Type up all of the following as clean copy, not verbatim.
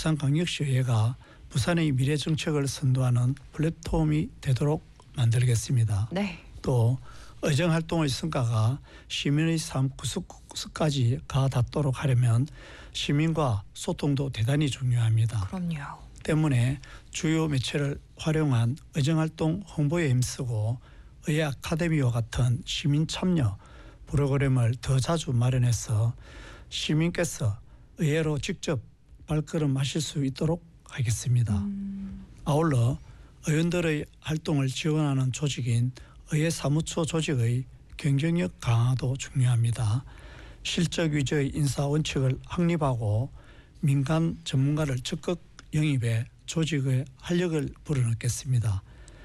부산광역시의회가 부산의 미래 정책을 선도하는 플랫폼이 되도록 만들겠습니다. 네. 또 의정활동의 성과가 시민의 삶 구석구석까지 가닿도록 하려면 시민과 소통도 대단히 중요합니다. 그럼요. 때문에 주요 매체를 활용한 의정활동 홍보에 힘쓰고 의회 아카데미와 같은 시민 참여 프로그램을 더 자주 마련해서 시민께서 의회로 직접 발걸음하실 수 있도록 하겠습니다. 아울러 의원들의 활동을 지원하는 조직인 의회 사무처 조직의 경쟁력 강화도 중요합니다. 실적 위주의 인사 원칙을 확립하고 민간 전문가를 적극 영입해 조직의 활력을 불어넣겠습니다.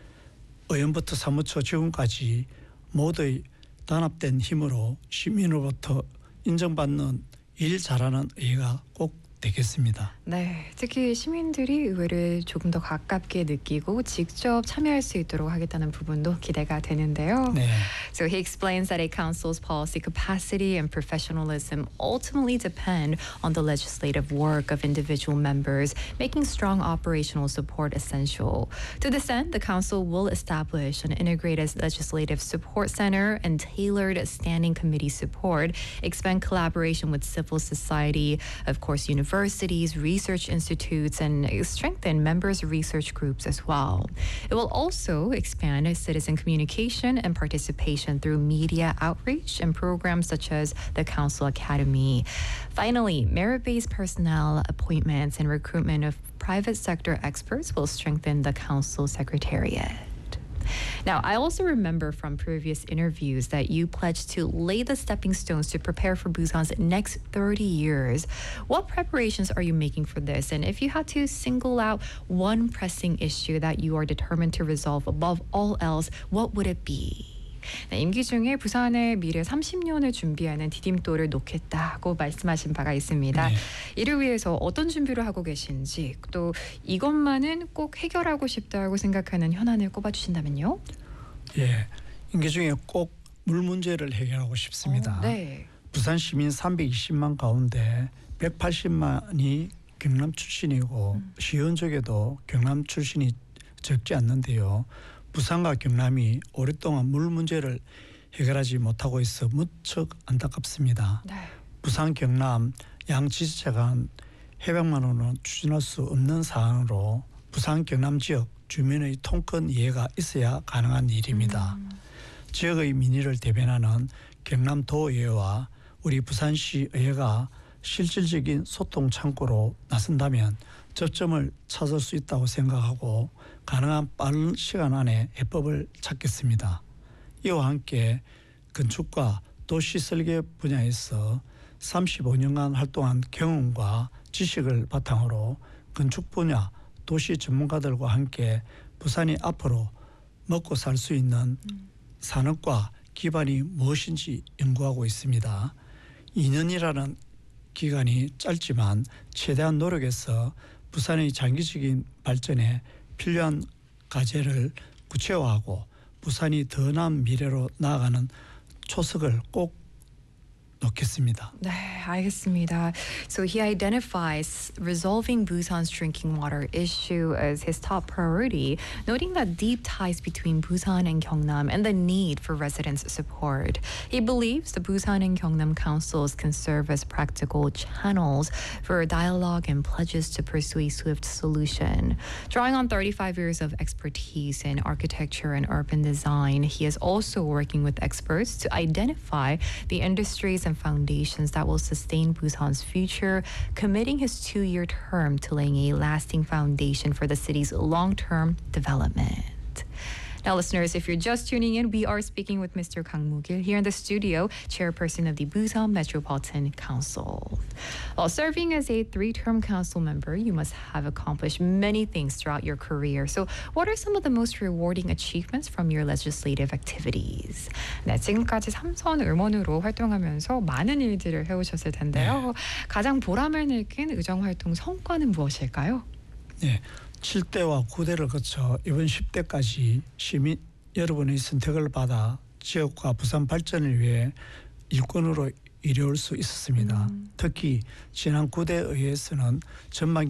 의원부터 사무처 직원까지 모두의 단합된 힘으로 시민으로부터 인정받는 일 잘하는 의회가 꼭 되겠습니다. 네, 특히 시민들이 의회를 조금 더 가깝게 느끼고 직접 참여할 수 있도록 하겠다는 부분도 기대가 되는데요. 네. So he explains that a council's policy capacity and professionalism ultimately depend on the legislative work of individual members, making strong operational support essential. To this end, the council will establish an integrated legislative support center and tailored standing committee support, expand collaboration with civil society, of course, universities, research institutes, and strengthen members' research groups as well. It will also expand citizen communication and participation through media outreach and programs such as the Council Academy. Finally, merit-based personnel appointments and recruitment of private sector experts will strengthen the Council Secretariat. Now, I also remember from previous interviews that you pledged to lay the stepping stones to prepare for Busan's next 30 years. What preparations are you making for this? And if you had to single out one pressing issue that you are determined to resolve above all else, what would it be? 네, 임기 중에 부산의 미래 30년을 준비하는 디딤돌을 놓겠다고 말씀하신 바가 있습니다. 네. 이를 위해서 어떤 준비를 하고 계신지, 또 이것만은 꼭 해결하고 싶다고 생각하는 현안을 꼽아주신다면요? 예, 임기 중에 꼭 물 문제를 해결하고 싶습니다. 네. 부산 시민 320만 가운데 180만이 경남 출신이고 시의원 쪽에도 경남 출신이 적지 않는데요. 부산과 경남이 오랫동안 물 문제를 해결하지 못하고 있어 무척 안타깝습니다. 네. 부산, 경남 양 지자체 간 해병만으로는 추진할 수 없는 사안으로 부산, 경남 지역 주민의 통큰 이해가 있어야 가능한 일입니다. 지역의 민의를 대변하는 경남도의회와 우리 부산시 의회가 실질적인 소통 창구로 나선다면 접점을 찾을 수 있다고 생각하고 가능한 빠른 시간 안에 해법을 찾겠습니다. 이와 함께 건축과 도시 설계 분야에서 35년간 활동한 경험과 지식을 바탕으로 건축 분야 도시 전문가들과 함께 부산이 앞으로 먹고 살 수 있는 산업과 기반이 무엇인지 연구하고 있습니다. 2년이라는 기간이 짧지만 최대한 노력해서 부산의 장기적인 발전에 필요한 과제를 구체화하고 부산이 더 나은 미래로 나아가는 초석을 꼭 놓겠습니다. 네, 알겠습니다. So he identifies resolving Busan's drinking water issue as his top priority, noting that deep ties between Busan and Gyeongnam and the need for residents' support. He believes the Busan and Gyeongnam councils can serve as practical channels for dialogue and pledges to pursue a swift solution. Drawing on 35 years of expertise in architecture and urban design, he is also working with experts to identify the industries and foundations that will sustain Busan's future, committing his 2-year term to laying a lasting foundation for the city's long-term development. Now, listeners, if you're just tuning in, we are speaking with Mr. Kang Moo-gil here in the studio, chairperson of the Busan Metropolitan Council. While serving as a 3-term council member, you must have accomplished many things throughout your career. So, what are some of the most rewarding achievements from your legislative activities? 네, 지금까지 3선 의원으로 활동하면서 많은 일들을 해오셨을 텐데요. 가장 보람을 느낀 의정활동 성과는 무엇일까요? 네. 7대와 9대를 거쳐 이번 10대까지 시민 여러분의 선택을 받아 지역과 부산 발전을 위해 일꾼으로 이뤄올 수 있었습니다. 특히 지난 9대 의회에서는 전반